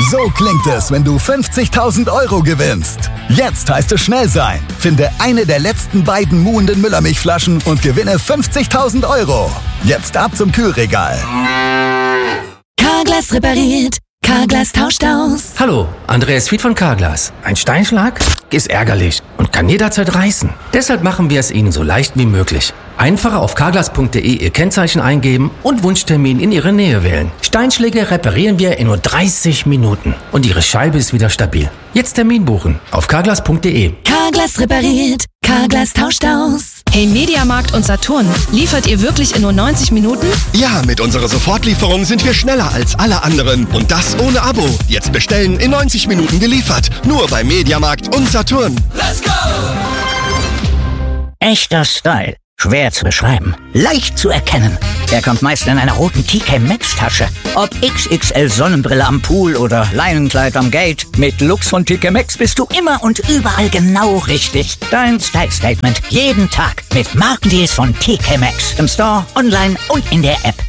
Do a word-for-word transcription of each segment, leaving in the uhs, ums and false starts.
So klingt es, wenn du fünfzigtausend Euro gewinnst. Jetzt heißt es schnell sein. Finde eine der letzten beiden muhenden Müllermilchflaschen und gewinne fünfzigtausend Euro. Jetzt ab zum Kühlregal. Carglass repariert. Carglass tauscht aus. Hallo, Andreas Fied von Carglass. Ein Steinschlag ist ärgerlich und kann jederzeit reißen. Deshalb machen wir es Ihnen so leicht wie möglich. Einfach auf carglass punkt de Ihr Kennzeichen eingeben und Wunschtermin in Ihre Nähe wählen. Steinschläge reparieren wir in nur dreißig Minuten und Ihre Scheibe ist wieder stabil. Jetzt Termin buchen auf carglass punkt de. Carglass repariert. Carglass tauscht aus. Hey, Mediamarkt und Saturn, liefert ihr wirklich in nur neunzig Minuten? Ja, mit unserer Sofortlieferung sind wir schneller als alle anderen. Und das ohne Abo. Jetzt bestellen, in neunzig Minuten geliefert. Nur bei Mediamarkt und Saturn. Let's go! Echter Style. Schwer zu beschreiben. Leicht zu erkennen. Er kommt meist in einer roten T K Maxx Tasche. Ob X X L Sonnenbrille am Pool oder Leinenkleid am Gate. Mit Looks von T K Maxx bist du immer und überall genau richtig. Dein Style Statement jeden Tag mit Markendeals von T K Maxx. Im Store, online und in der App.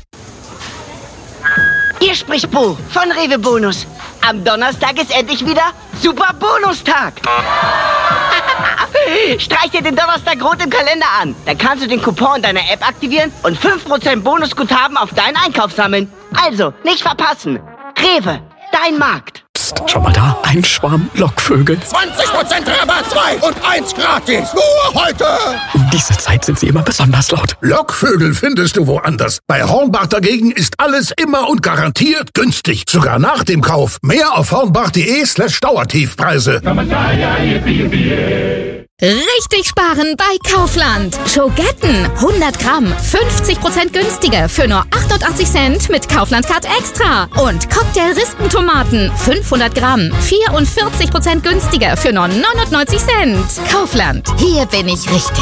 Hier spricht Bo von Rewe Bonus. Am Donnerstag ist endlich wieder Super Bonustag. Streich dir den Donnerstag rot im Kalender an. Dann kannst du den Coupon in deiner App aktivieren und fünf Prozent Bonusguthaben auf deinen Einkauf sammeln. Also, nicht verpassen. Rewe, dein Markt. Psst, schau mal da. Ein Schwarm Lockvögel. zwanzig Prozent Rabatt, zwei und eins gratis. Nur heute. Um diese Zeit sind sie immer besonders laut. Lockvögel findest du woanders. Bei Hornbach dagegen ist alles immer und garantiert günstig. Sogar nach dem Kauf. Mehr auf hornbach.de slash Dauertiefpreise. Richtig sparen bei Kaufland. Schogetten hundert Gramm, fünfzig Prozent günstiger für nur achtundachtzig Cent mit Kaufland Card Extra. Und Cocktail-Rispentomaten fünfhundert Gramm, vierundvierzig Prozent günstiger für nur neunundneunzig Cent. Kaufland, hier bin ich richtig.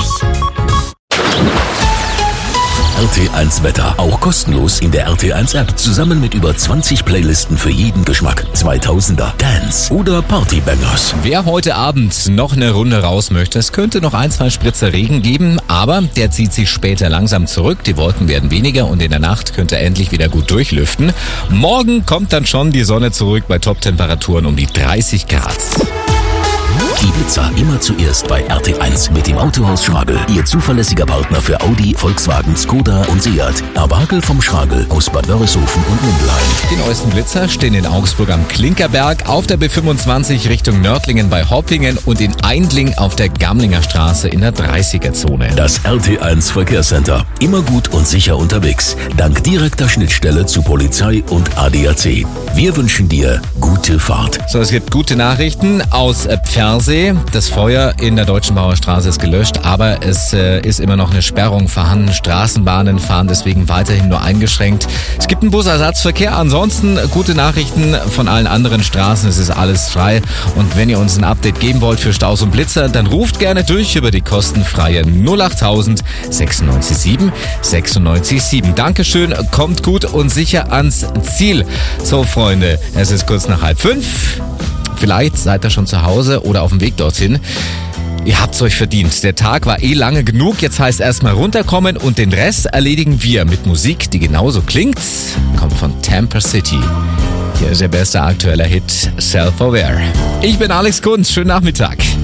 R T eins Wetter. Auch kostenlos in der R T eins App. Zusammen mit über zwanzig Playlisten für jeden Geschmack. zweitausender, Dance oder Partybangers. Wer heute Abend noch eine Runde raus möchte, es könnte noch ein, zwei Spritzer Regen geben, aber der zieht sich später langsam zurück. Die Wolken werden weniger und in der Nacht könnte er endlich wieder gut durchlüften. Morgen kommt dann schon die Sonne zurück bei Top-Temperaturen um die dreißig Grad. Die Blitzer immer zuerst bei R T eins mit dem Autohaus Schragel. Ihr zuverlässiger Partner für Audi, Volkswagen, Skoda und Seat. Abagel vom Schragel aus Bad Wörishofen und Mindelheim. Die neuesten Blitzer stehen in Augsburg am Klinkerberg, auf der B fünfundzwanzig Richtung Nördlingen bei Hoppingen und in Eindling auf der Gamlinger Straße in der dreißiger-Zone. Das R T eins Verkehrscenter. Immer gut und sicher unterwegs. Dank direkter Schnittstelle zu Polizei und A D A C. Wir wünschen dir gute Fahrt. So, es gibt gute Nachrichten aus Pfersee. Das Feuer in der Deutschen Bauer Straße ist gelöscht, aber es äh, ist immer noch eine Sperrung vorhanden. Straßenbahnen fahren deswegen weiterhin nur eingeschränkt. Es gibt einen Busersatzverkehr. Ansonsten gute Nachrichten von allen anderen Straßen. Es ist alles frei. Und wenn ihr uns ein Update geben wollt für Staus und Blitzer, dann ruft gerne durch über die kostenfreie null achttausend sechsundneunzig sieben sechsundneunzig sieben. Dankeschön, kommt gut und sicher ans Ziel. So, Freunde, es ist kurz nach halb fünf. Vielleicht seid ihr schon zu Hause oder auf dem Weg dorthin. Ihr habt's euch verdient. Der Tag war eh lange genug. Jetzt heißt erstmal runterkommen und den Rest erledigen wir mit Musik, die genauso klingt. Kommt von Tampa City. Hier ist der beste aktuelle Hit, Self-Aware. Ich bin Alex Kunz. Schönen Nachmittag.